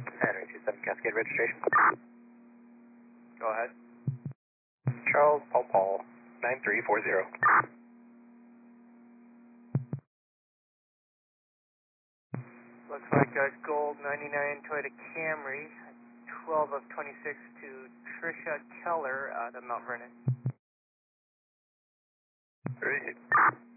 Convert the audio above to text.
Henry 27 Cascade registration. Go ahead. Charles Paul 9340. Looks like a gold 99 Toyota Camry, 12 of 26 to Trisha Keller out of Mount Vernon. 38.